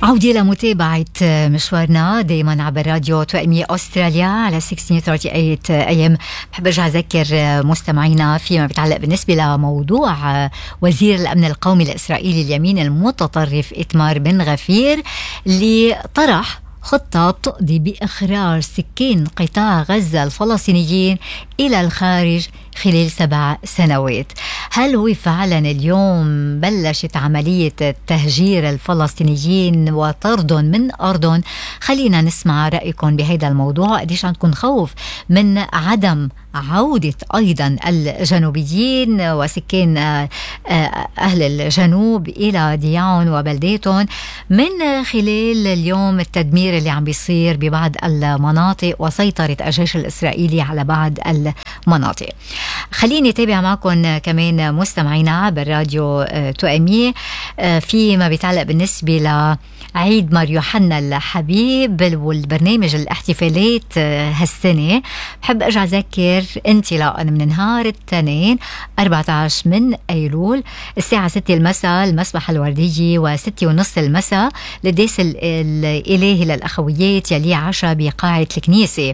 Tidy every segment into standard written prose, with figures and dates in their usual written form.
عودة لمتابعة مشوارنا دايما عبر راديو توأمية أستراليا على 1638 AM. بحب أرجع أذكر مستمعينا فيما بيتعلق بالنسبة لموضوع وزير الأمن القومي الإسرائيلي اليمين المتطرف إتمار بن غفير اللي طرح خطة بتقضي بإخراج سكان قطاع غزة الفلسطينيين إلى الخارج خلال 7 سنوات. هل هو فعلا اليوم بلشت عملية تهجير الفلسطينيين وطردهم من أرضهم؟ خلينا نسمع رأيكم بهذا الموضوع. قديش عندكم خوف من عدم عودة أيضا الجنوبيين وسكان أهل الجنوب إلى ديارهم وبلداتهم من خلال اليوم التدمير اللي عم بيصير ببعض المناطق وسيطرة الجيش الإسرائيلي على بعض المناطق؟ خليني أتابع معكم كمان مستمعينا بالراديو توأمية فيما بيتعلق بالنسبة لعيد مار يوحنا الحبيب والبرنامج الاحتفالات هالسنة. بحب أرجع أذكر انطلاقا من نهار الاثنين 14 من أيلول الساعة 6 المساء المسبح الوردية و6:30 المساء للديس الإلهي للأخويات يلي 10 بقاعة الكنيسة.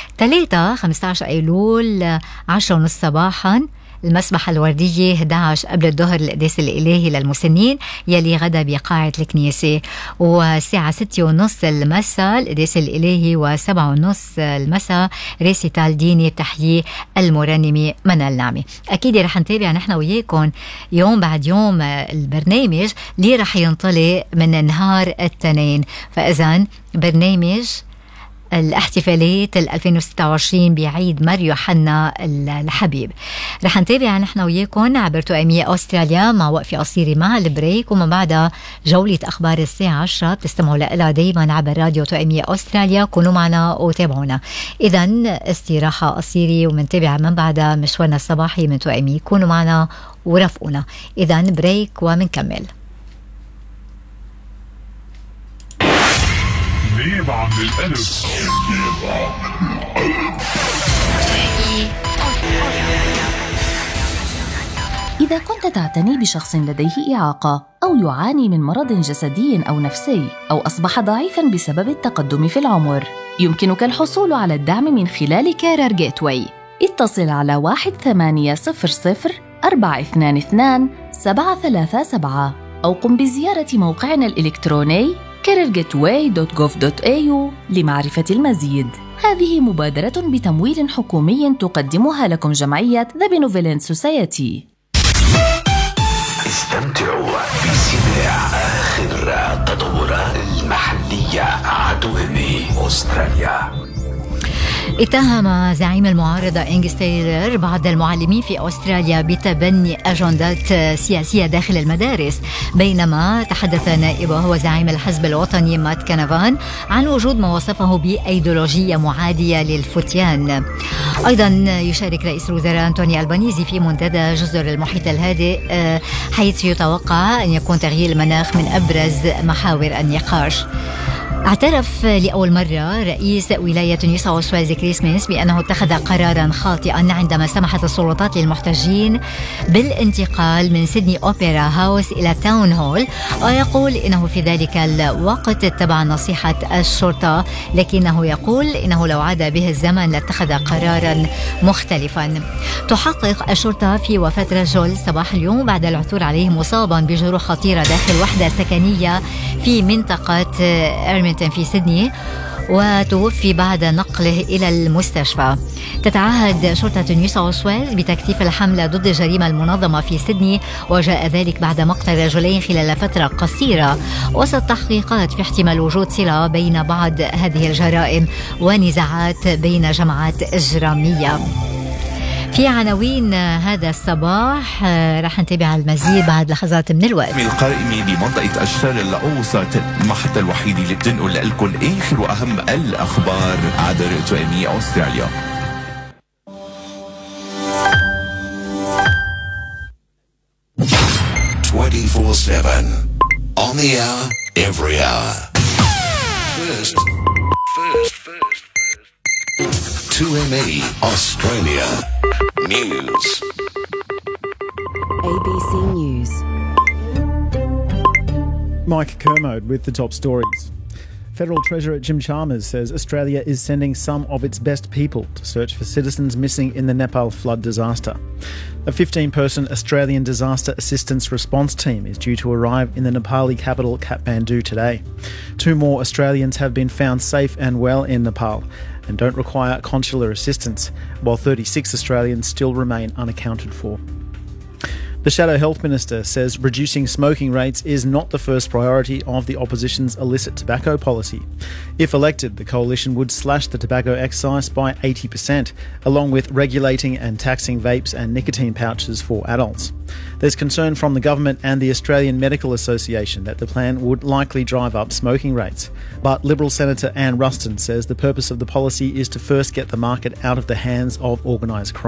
15 أيلول 10:30 صباحا المسبح الوردية 11 قبل الظهر القداس الإلهي للمسنين يلي غدا بقاعة الكنيسة. والساعة 6:30 المساء القداس الإلهي و7:30 المساء ريسيتال ديني بتحيي المرنمة منال النعمة. أكيد رح نتابع نحن وياكم يوم بعد يوم البرنامج اللي رح ينطلق من نهار الاثنين. فإذن برنامج الاحتفالات 2026 بعيد مار يوحنا الحبيب رح نتابع نحن وياكم عبر توأمية أستراليا مع وقفة قصيرة مع البريك، ومن بعدها جولة أخبار الساعة 10 بتستمعوا لها دايما عبر راديو توأمية أستراليا. كونوا معنا وتابعونا. إذن استراحة قصيرة ومنتابع من بعدها مشوارنا الصباحي من توأمية. كونوا معنا ورفقونا. إذن بريك ومنكمل. نيبع من الألف. إذا كنت تعتني بشخص لديه إعاقة أو يعاني من مرض جسدي أو نفسي أو أصبح ضعيفاً بسبب التقدم في العمر، يمكنك الحصول على الدعم من خلال كارير جيتواي. اتصل على 1-800-422-737 أو قم بزيارة موقعنا الإلكتروني careergateway.gov.au لمعرفة المزيد. هذه مبادرة بتمويل حكومي تقدمها لكم جمعية The Benevolent Society. استمتعوا بسماع آخر التطورات المحلية عدواني أستراليا. اتهم زعيم المعارضة إنجس تايلر بعض المعلمين في أستراليا بتبني أجندات سياسية داخل المدارس، بينما تحدث نائبه وزعيم الحزب الوطني مات كانافان عن وجود ما وصفه بأيديولوجية معادية للفتيان. أيضا يشارك رئيس الوزراء أنتوني ألبانيزي في منتدى جزر المحيط الهادئ حيث يتوقع أن يكون تغيير المناخ من أبرز محاور النقاش. اعترف لأول مرة رئيس ولاية نيو ساوث ويلز كريس مينز بأنه اتخذ قراراً خاطئاً عندما سمحت السلطات للمحتجين بالانتقال من سيدني أوبرا هاوس إلى تاون هول، ويقول إنه في ذلك الوقت اتبع نصيحة الشرطة، لكنه يقول إنه لو عاد به الزمن لاتخذ قراراً مختلفاً. تحقق الشرطة في وفاة رجل صباح اليوم بعد العثور عليه مصاباً بجروح خطيرة داخل وحدة سكنية في منطقة في سيدني، وتوفي بعد نقله إلى المستشفى. تتعهد شرطة نيو ساوث ويلز بتكثيف الحملة ضد الجريمة المنظمة في سيدني، وجاء ذلك بعد مقتل رجلين خلال فترة قصيرة وسط تحقيقات في احتمال وجود صلة بين بعض هذه الجرائم ونزاعات بين جماعات إجرامية. في عناوين هذا الصباح رح نتابع المزيد بعد لحظات من الوقت. من القائمة بمنطقة الشرق الأوسط، المحطة الوحيدة اللي بتنقل لكم آخر وأهم الأخبار عبر توأمية أستراليا. 24/7 on the hour, every hour. First. 2ME Australia News. ABC News. Mike Kermode with the top stories. Federal Treasurer Jim Chalmers says Australia is sending some of its best people to search for citizens missing in the Nepal flood disaster. A 15-person Australian disaster assistance response team is due to arrive in the Nepali capital Kathmandu today. 2 more Australians have been found safe and well in Nepal and don't require consular assistance, while 36 Australians still remain unaccounted for. The Shadow Health Minister says reducing smoking rates is not the first priority of the opposition's illicit tobacco policy. If elected, the coalition would slash the tobacco excise by 80%, along with regulating and taxing vapes and nicotine pouches for adults. There's concern from the government and the Australian Medical Association that the plan would likely drive up smoking rates. But Liberal Senator Anne Ruston says the purpose of the policy is to first get the market out of the hands of organised crime.